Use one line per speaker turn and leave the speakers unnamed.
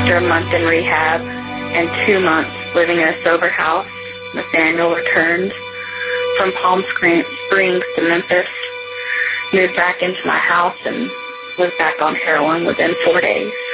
After a month in rehab and 2 months living in a sober house, Nathaniel returned from Palm Springs to Memphis, moved back into my house, and was back on heroin within 4 days.